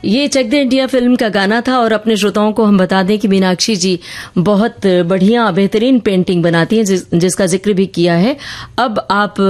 ये चक दे India film का गाना था। और अपने श्रोताओं को हम बता दें कि मीनाक्षी जी बहुत बढ़िया बेहतरीन पेंटिंग बनाती हैं, जिसका जिक्र भी किया है। अब आप